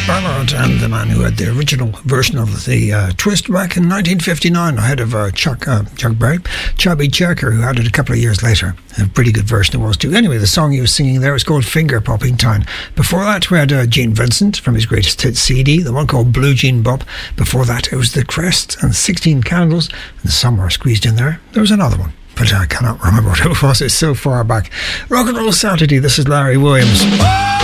Ballard and the man who had the original version of the twist back in 1959 ahead of Chuck Berry, Chubby Checker, who had it a couple of years later. A pretty good version it was too. Anyway, the song he was singing there was called Finger Popping Town. Before that we had Gene Vincent from his greatest hits CD, the one called Blue Jean Bop. Before that it was The Crest and 16 Candles, and somewhere squeezed in there was another one, but I cannot remember what it was. It's so far back. Rock and Roll Saturday, this is Larry Williams.